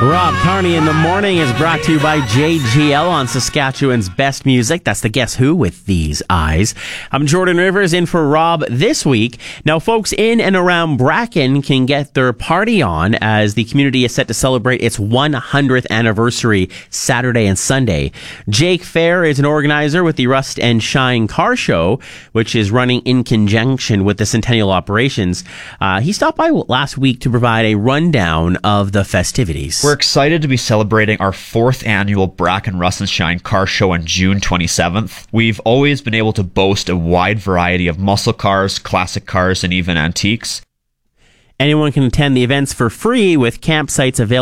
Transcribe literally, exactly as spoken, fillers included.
Rob Carney in the Morning is brought to you by J G L on Saskatchewan's best music. That's the Guess Who with These Eyes. I'm Jordan Rivers in for Rob this week. Now, folks in and around Bracken can get their party on as the community is set to celebrate its one hundredth anniversary Saturday and Sunday. Jake Fair is an organizer with the Rust and Shine Car Show, which is running in conjunction with the Centennial operations. Uh, he stopped by last week to provide a rundown of the festivities. We're excited to be celebrating our fourth annual Bracken Rust and Shine Car Show on June twenty-seventh. We've always been able to boast a wide variety of muscle cars, classic cars, and even antiques. Anyone can attend the events for free with campsites available